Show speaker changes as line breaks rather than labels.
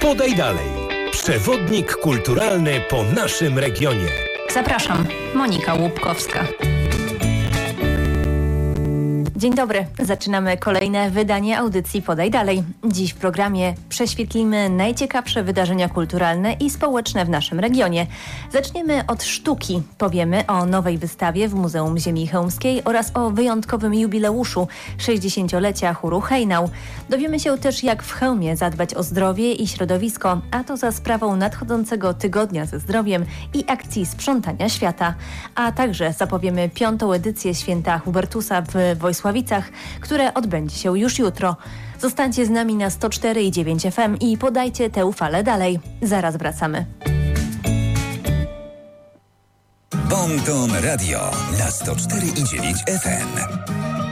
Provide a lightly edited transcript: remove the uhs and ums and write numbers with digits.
Podaj dalej. Przewodnik kulturalny po naszym regionie.
Zapraszam, Monika Łupkowska. Dzień dobry, zaczynamy kolejne wydanie audycji Podaj Dalej. Dziś w programie prześwietlimy najciekawsze wydarzenia kulturalne i społeczne w naszym regionie. Zaczniemy od sztuki. Powiemy o nowej wystawie w Muzeum Ziemi Chełmskiej oraz o wyjątkowym jubileuszu 60-lecia chóru Hejnał. Dowiemy się też, jak w Chełmie zadbać o zdrowie i środowisko, a to za sprawą nadchodzącego tygodnia ze zdrowiem i akcji sprzątania świata. A także zapowiemy 5. edycję Święta Hubertusa w Wojsławicach, które odbędzie się już jutro. Zostańcie z nami na 104,9 FM i podajcie tę falę dalej. Zaraz wracamy.
Bon Ton Radio na 104,9 FM.